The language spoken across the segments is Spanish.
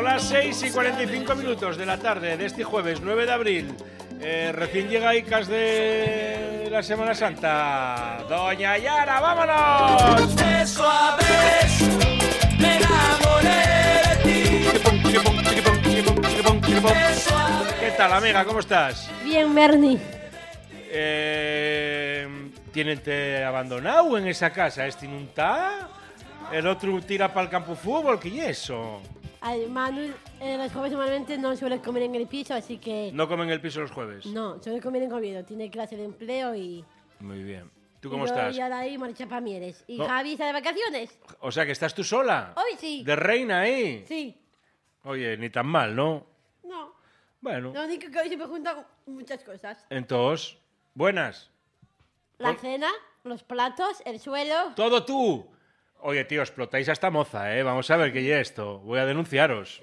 Son las 6:45 de la tarde de este jueves 9 de abril. Recién llegaicas de la Semana Santa. Doña Yara, ¡vámonos! De suaves, me enamoré de ti. ¿Qué tal, amiga? ¿Cómo estás? Bien, Bernie. ¿Tienen te abandonado en esa casa? ¿Este no está? ¿El otro tira para el campo de fútbol? ¿Qué es eso? Ay, Manu, los jueves normalmente no suele comer en el piso, así que... ¿No comen en el piso los jueves? No, suele comer en Oviedo. Tiene clase de empleo y... Muy bien. ¿Tú cómo estás? Y ahora ahí marcha para Mieres. ¿Y No. Javi está de vacaciones? O sea, que estás tú sola. Hoy sí. ¿De reina ahí? Sí. Oye, ni tan mal, ¿no? No. Bueno, Lo único que hoy se me juntan muchas cosas. entonces, buenas. La cena, los platos, el suelo... ¡Todo tú! Oye, tío, explotáis a esta moza, ¿eh? Vamos a ver qué es esto. Voy a denunciaros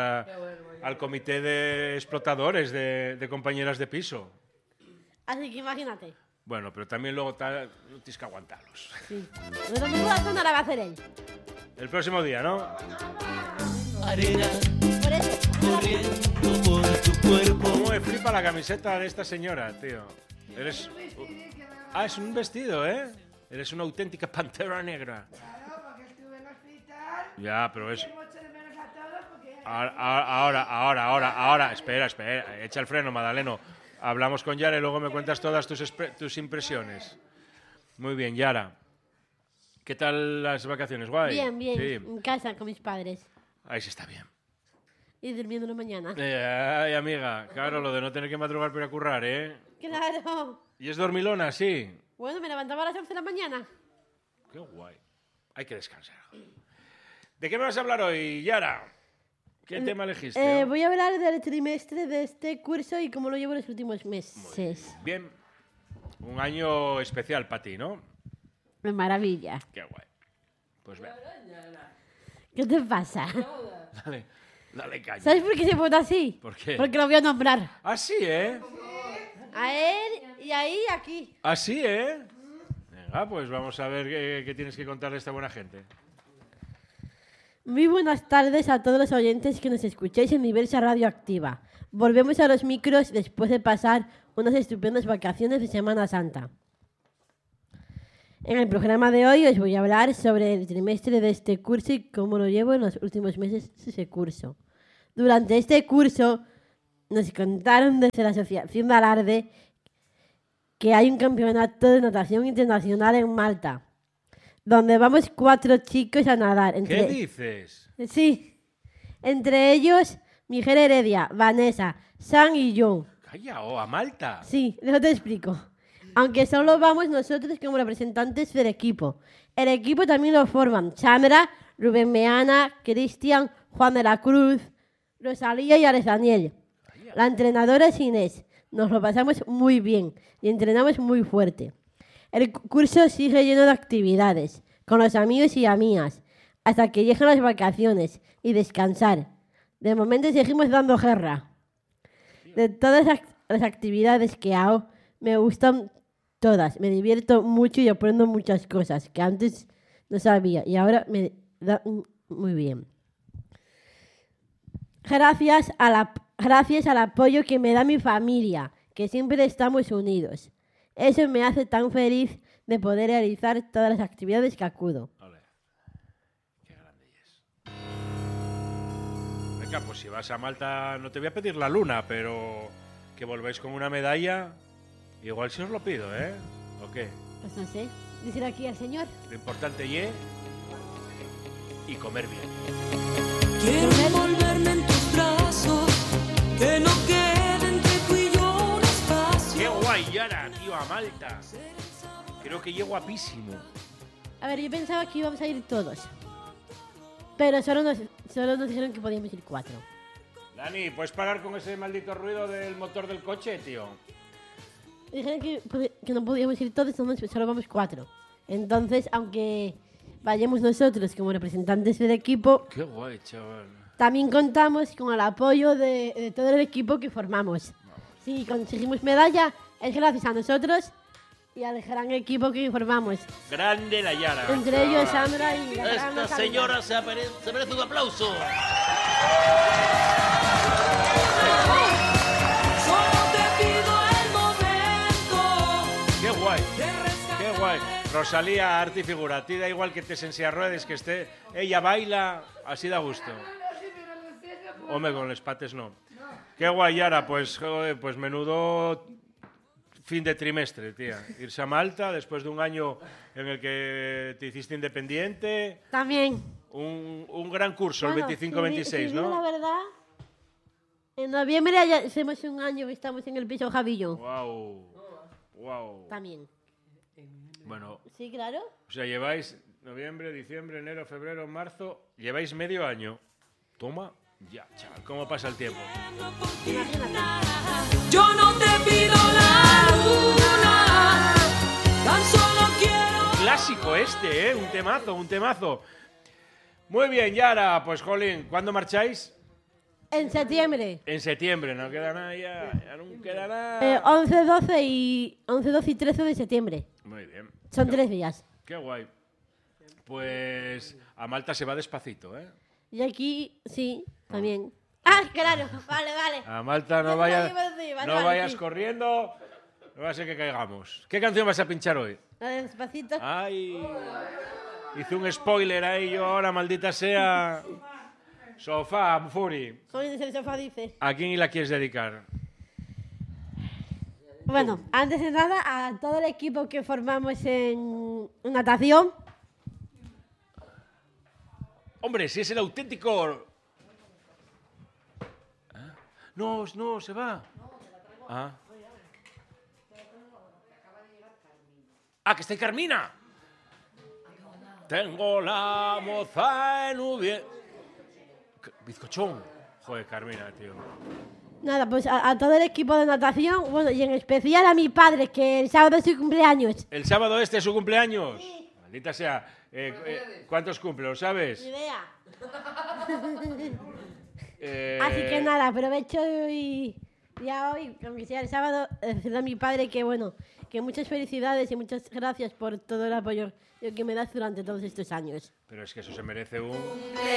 al comité de explotadores de compañeras de piso. Así que imagínate. Bueno, pero también luego no tienes que aguantarlos. Sí. Lo mismo la zona la va a hacer él. El próximo día, ¿no? Arena Por eso... corriendo por tu cuerpo. ¿Cómo me flipa la camiseta de esta señora, tío? Eres... Ah, es un vestido, ¿eh? Eres una auténtica pantera negra. Claro, porque estuve en el hospital. Ya, pero es... Eché mucho de menos a todos porque... Ahora. Espera. Echa el freno, Madaleno. Hablamos con Yara y luego me cuentas todas tus impresiones. Muy bien, Yara. ¿Qué tal las vacaciones? ¿Guay? Bien, bien. Sí. En casa con mis padres. Ahí sí está bien. Y durmiéndolo mañana. Ay, amiga. Claro, lo de no tener que madrugar para ir a currar, ¿eh? Claro. ¿Y es dormilona, sí? Bueno, me levantaba a las 11 de la mañana. Qué guay. Hay que descansar. ¿De qué me vas a hablar hoy, Yara? ¿Qué tema elegiste? Voy a hablar del trimestre de este curso y cómo lo llevo los últimos meses. Bien. Un año especial para ti, ¿no? De maravilla. Qué guay. Pues ven. ¿Qué te pasa? Dale caña. ¿Sabes por qué se vota así? ¿Por qué? Porque lo voy a nombrar. Ah, sí, ¿eh? A él y ahí y aquí. Ah, sí, ¿eh? Venga, pues vamos a ver qué tienes que contarle a esta buena gente. Muy buenas tardes a todos los oyentes que nos escucháis en Diversa Radioactiva. Volvemos a los micros después de pasar unas estupendas vacaciones de Semana Santa. En el programa de hoy os voy a hablar sobre el trimestre de este curso y cómo lo llevo en los últimos meses de ese curso. Durante este curso nos contaron desde la Asociación de Alarde que hay un campeonato de natación internacional en Malta, donde vamos 4 chicos a nadar. ¿Qué dices? Sí, entre ellos Miguel Heredia, Vanessa, Sam y John. Calla, a Malta. Sí, luego te explico. Aunque solo vamos nosotros como representantes del equipo. El equipo también lo forman Sandra, Rubén Meana, Cristian, Juan de la Cruz, Rosalía y Alex Daniel. La entrenadora es Inés. Nos lo pasamos muy bien y entrenamos muy fuerte. El curso sigue lleno de actividades, con los amigos y amigas, hasta que llegan las vacaciones y descansar. De momento seguimos dando guerra. De todas las actividades que hago, me gustan todas. Me divierto mucho y aprendo muchas cosas que antes no sabía y ahora me da muy bien. Gracias al apoyo que me da mi familia, que siempre estamos unidos. Eso me hace tan feliz de poder realizar todas las actividades que acudo. Ole. Qué grande es. Venga, pues si vas a Malta no te voy a pedir la luna, pero que volváis con una medalla, igual si os lo pido, ¿eh? ¿O qué? Pues no sé, díselo aquí al señor. Lo importante y comer bien. Quiero envolverme en tus brazos, que no quede entre tú y yo un espacio. ¡Qué guay, Yara, tío, a Malta! Creo que llego guapísimo. A ver, yo pensaba que íbamos a ir todos. Pero solo nos dijeron que podíamos ir 4. Dani, ¿puedes parar con ese maldito ruido del motor del coche, tío? Dijeron que no podíamos ir todos, entonces solo vamos 4. Entonces, aunque vayamos nosotros como representantes del equipo, ¡Qué guay, chaval! también contamos con el apoyo de todo el equipo que formamos. Si conseguimos medalla, es gracias a nosotros y al gran equipo que formamos. Grande la Yara. Entre ellos Sandra y la gran Esta Sandra. señora se merece un aplauso. Rosalía, arte y figura. A ti da igual que te en silla de ruedas, que esté... Ella baila, así da gusto. Hombre, con los pates no. Qué guay, Yara, pues, joder, pues menudo fin de trimestre, tía. Irse a Malta después de un año en el que te hiciste independiente. También. Un gran curso, Bueno, el 25-26, si digo ¿no? la verdad, en noviembre ya hacemos un año que estamos en el piso Javillo. Wow. También. Bueno, Sí, claro. o sea, lleváis noviembre, diciembre, enero, febrero, marzo. Lleváis medio año. Toma, ya, chaval, ¿cómo pasa el tiempo? Yo no te pido la luna, tan solo quiero. Clásico este, ¿eh? Un temazo. Muy bien, Yara, pues jolín, ¿cuándo marcháis? En septiembre. En septiembre, no queda nada ya no queda nada. 11, 12 y 13 de septiembre. Muy bien. Son 3 días. Qué guay. Pues a Malta se va despacito, ¿eh? Y aquí, sí, también. Ah, claro, vale. A Malta no Eso vayas, lo iba a decir, vale, no vale, vayas sí. corriendo, no va a ser que caigamos. ¿Qué canción vas a pinchar hoy? La de despacito. Ay, hice un spoiler ahí yo ahora, maldita sea. Sofá, Furi. Joven desde el sofá dice. ¿A quién la quieres dedicar? Bueno, antes de nada, a todo el equipo que formamos en natación. Hombre, si es el auténtico... ¿Ah? No, se va. Que está ahí Carmina. Tengo la moza en Ubie... Bizcochón. Joder, Carmina, tío. Nada, pues a todo el equipo de natación, bueno, y en especial a mi padre, que el sábado es su cumpleaños. ¿El sábado este es su cumpleaños? Sí. Maldita sea. ¿Cuántos cumple? ¿Lo sabes? Ni idea. Eh, Así que nada, aprovecho y ya hoy, aunque sea el sábado, decirle a mi padre que bueno, que muchas felicidades y muchas gracias por todo el apoyo que me das durante todos estos años. Pero es que eso se merece un...